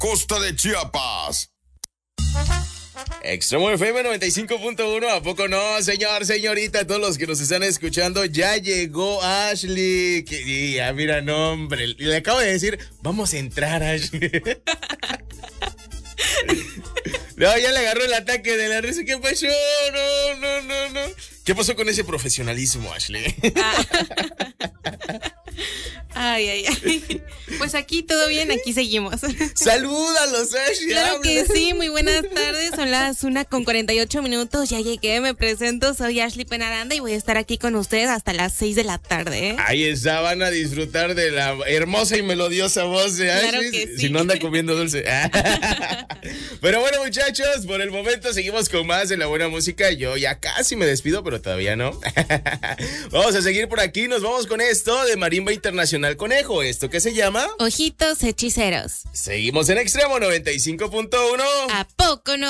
costa de Chiapas. Extremo FM 95.1, ¿a poco no, señor, señorita? Todos los que nos están escuchando, ya llegó Ashley. Ya, mira, no, hombre. Le acabo de decir, vamos a entrar, Ashley. No, ya le agarró el ataque de la risa. ¿Qué pasó? No. ¿Qué pasó con ese profesionalismo, Ashley? Ay. Pues aquí todo bien, aquí seguimos. Salúdalos, Ashley. Claro que sí, muy buenas tardes. Son las 1:48. Ya llegué, me presento, soy Ashley Penaranda y voy a estar aquí con ustedes hasta las 6 de la tarde, ¿eh? Ahí está, van a disfrutar de la hermosa y melodiosa voz de Ashley. Claro que sí. Si no anda comiendo dulce. Pero bueno, muchachos, por el momento seguimos con más de la buena música. Yo ya casi me despido, pero todavía no. Vamos a seguir por aquí, nos vamos con esto de Marimba Internacional Conejo. ¿Esto qué se llama? Ojitos hechiceros. Seguimos en Extremo 95.1. ¿A poco no?